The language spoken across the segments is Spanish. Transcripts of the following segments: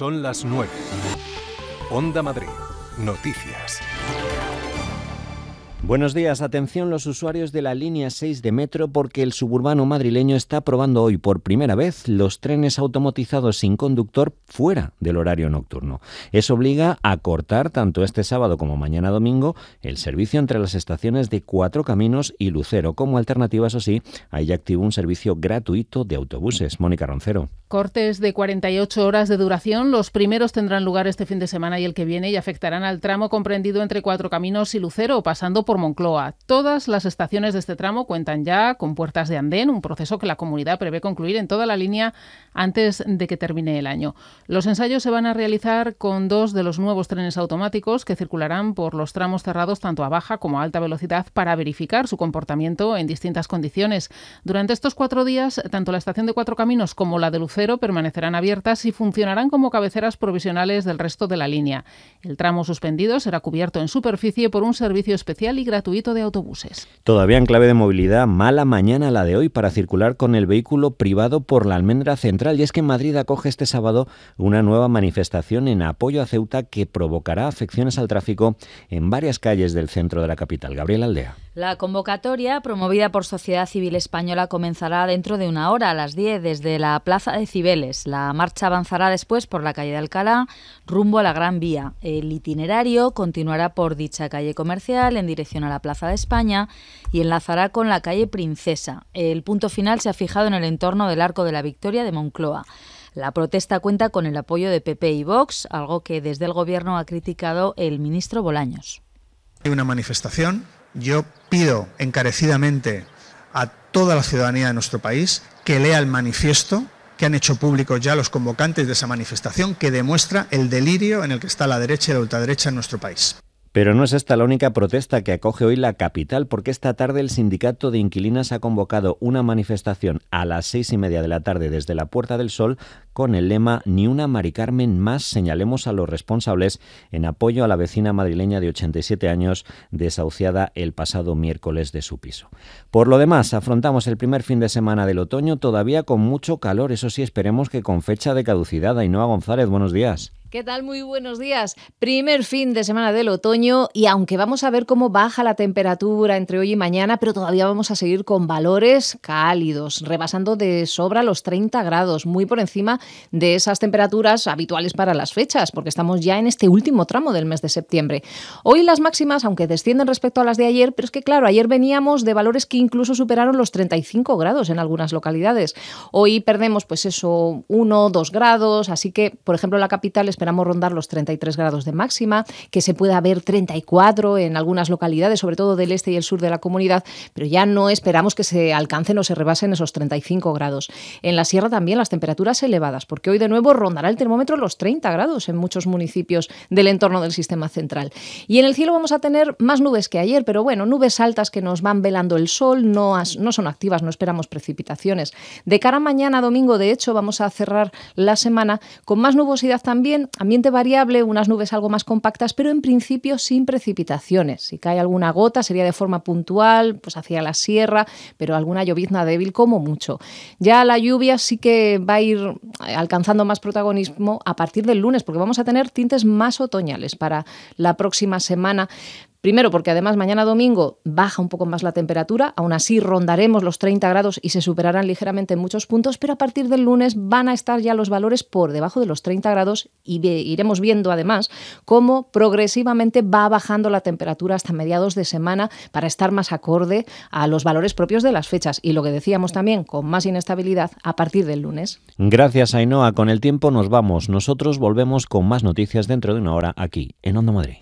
Son las 9. Onda Madrid. Noticias. Buenos días, atención los usuarios de la línea 6 de metro porque el suburbano madrileño está probando hoy por primera vez los trenes automatizados sin conductor fuera del horario nocturno. Eso obliga a cortar tanto este sábado como mañana domingo el servicio entre las estaciones de Cuatro Caminos y Lucero. Como alternativa, eso sí, hay ya activo un servicio gratuito de autobuses. Mónica Roncero. Cortes de 48 horas de duración. Los primeros tendrán lugar este fin de semana y el que viene y afectarán al tramo comprendido entre Cuatro Caminos y Lucero, pasando por Moncloa. Todas las estaciones de este tramo cuentan ya con puertas de andén, un proceso que la comunidad prevé concluir en toda la línea antes de que termine el año. Los ensayos se van a realizar con 2 de los nuevos trenes automáticos que circularán por los tramos cerrados tanto a baja como a alta velocidad para verificar su comportamiento en distintas condiciones. Durante estos 4 días, tanto la estación de Cuatro Caminos como la de Lucero permanecerán abiertas y funcionarán como cabeceras provisionales del resto de la línea. El tramo suspendido será cubierto en superficie por un servicio especial y gratuito de autobuses. Todavía en clave de movilidad, mala mañana la de hoy para circular con el vehículo privado por la Almendra Central. Y es que Madrid acoge este sábado una nueva manifestación en apoyo a Ceuta que provocará afecciones al tráfico en varias calles del centro de la capital. Gabriel Aldea. La convocatoria, promovida por Sociedad Civil Española, comenzará dentro de una hora, a las 10, desde la Plaza de Cibeles. La marcha avanzará después por la calle de Alcalá, rumbo a la Gran Vía. El itinerario continuará por dicha calle comercial en dirección a la Plaza de España y enlazará con la calle Princesa. El punto final se ha fijado en el entorno del Arco de la Victoria de Moncloa. La protesta cuenta con el apoyo de PP y Vox, algo que desde el Gobierno ha criticado el ministro Bolaños. Hay una manifestación. Yo pido encarecidamente a toda la ciudadanía de nuestro país que lea el manifiesto que han hecho públicos ya los convocantes de esa manifestación, que demuestra el delirio en el que está la derecha y la ultraderecha en nuestro país. Pero no es esta la única protesta que acoge hoy la capital, porque esta tarde el Sindicato de Inquilinas ha convocado una manifestación a las 6:30 de la tarde desde la Puerta del Sol con el lema «Ni una Mari Carmen más, señalemos a los responsables», en apoyo a la vecina madrileña de 87 años desahuciada el pasado miércoles de su piso. Por lo demás, afrontamos el primer fin de semana del otoño todavía con mucho calor, eso sí, esperemos que con fecha de caducidad. Ainhoa González, buenos días. ¿Qué tal? Muy buenos días. Primer fin de semana del otoño y aunque vamos a ver cómo baja la temperatura entre hoy y mañana, pero todavía vamos a seguir con valores cálidos, rebasando de sobra los 30 grados, muy por encima de esas temperaturas habituales para las fechas, porque estamos ya en este último tramo del mes de septiembre. Hoy las máximas, aunque descienden respecto a las de ayer, pero es que claro, ayer veníamos de valores que incluso superaron los 35 grados en algunas localidades. Hoy perdemos 1, 2 grados, así que, por ejemplo, en la capital esperamos rondar los 33 grados de máxima, que se pueda ver 34 en algunas localidades, sobre todo del este y el sur de la comunidad, pero ya no esperamos que se alcancen o se rebasen esos 35 grados. En la sierra también las temperaturas elevadas, porque hoy de nuevo rondará el termómetro los 30 grados en muchos municipios del entorno del sistema central. Y en el cielo vamos a tener más nubes que ayer, pero bueno, nubes altas que nos van velando el sol, no son activas, no esperamos precipitaciones. De cara a mañana domingo, de hecho, vamos a cerrar la semana con más nubosidad también, ambiente variable, unas nubes algo más compactas, pero en principio sin precipitaciones. Si cae alguna gota sería de forma puntual, hacia la sierra, pero alguna llovizna débil como mucho. Ya la lluvia sí que va a ir alcanzando más protagonismo a partir del lunes, porque vamos a tener tintes más otoñales para la próxima semana. Primero, porque además mañana domingo baja un poco más la temperatura, aún así rondaremos los 30 grados y se superarán ligeramente en muchos puntos, pero a partir del lunes van a estar ya los valores por debajo de los 30 grados y iremos viendo además cómo progresivamente va bajando la temperatura hasta mediados de semana para estar más acorde a los valores propios de las fechas y lo que decíamos también, con más inestabilidad a partir del lunes. Gracias, Ainhoa. Con el tiempo nos vamos. Nosotros volvemos con más noticias dentro de una hora aquí en Onda Madrid.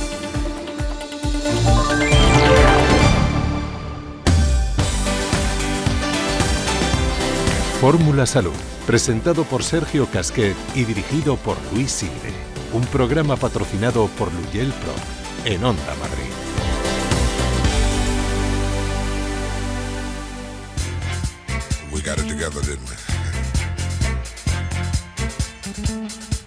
Fórmula Salud, presentado por Sergio Casquet y dirigido por Luis Sigre. Un programa patrocinado por Luyel Pro en Onda Madrid. We got it together, didn't we?